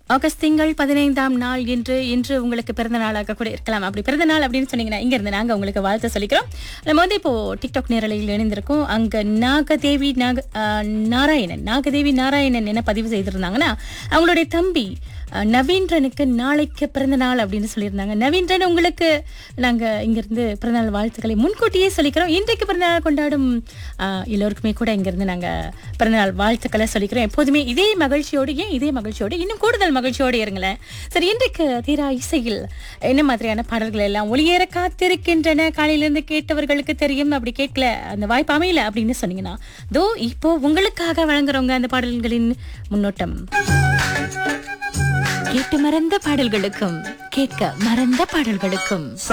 August திங்கள் 15ஆம் நாள் இன்று உங்களுக்கு பிறந்த நாளாக கூட இருக்கலாம். அப்படி பிறந்த நாள் அப்படின்னு சொன்னீங்கன்னா இங்க இருந்து நாங்க உங்களுக்கு வாழ்த்து சொல்லிக்கிறோம். நம்ம வந்து இப்போ டிக்டாக் நேரலையில் இணைந்திருக்கோம். அங்க நாகதேவி நாராயணன் என்ன பதிவு செய்திருந்தாங்கன்னா, அவங்களுடைய தம்பி நவீன்றனுக்கு நாளைக்கு பிறந்த நாள் அப்படின்னு சொல்லியிருந்தாங்க. நவீன்றன், உங்களுக்கு நாங்க இங்கிருந்து பிறந்தநாள் வாழ்த்துக்களை முன்கூட்டியே சொல்லிக்கிறோம். இன்றைக்கு பிறந்தநாள் கொண்டாடும் எல்லோருக்குமே கூட இங்கிருந்து நாங்க பிறந்தநாள் வாழ்த்துக்களை சொல்லிக்கிறோம். எப்போதுமே இதே மகிழ்ச்சியோடு, இன்னும் கூடுதல் மகிழ்ச்சியோடு இருங்களேன். சரி, இன்றைக்கு தீரா இசையில் என்ன மாதிரியான பாடல்கள் எல்லாம் ஒளியேற காத்திருக்கின்றன? காலையிலிருந்து கேட்டவர்களுக்கு தெரியும். அப்படி கேட்கல, அந்த வாய்ப்பு அமையல அப்படின்னு சொன்னீங்கன்னா, இப்போ உங்களுக்காக வழங்குறவங்க அந்த பாடல்களின் முன்னோட்டம். கேட்டு மறந்த பாடல்களுக்கும் கேட்க மறந்த பாடல்களுக்கும்